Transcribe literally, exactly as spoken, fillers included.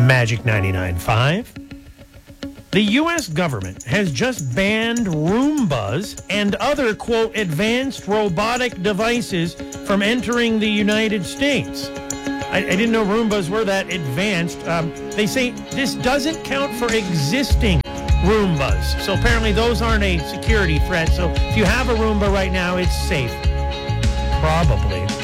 Magic ninety-nine point five. The U S government has just banned Roombas and other, quote, advanced robotic devices from entering the United States. I, I didn't know Roombas were that advanced. Um, they say this doesn't count for existing Roombas. So apparently those aren't a security threat. So if you have a Roomba right now, it's safe. Probably.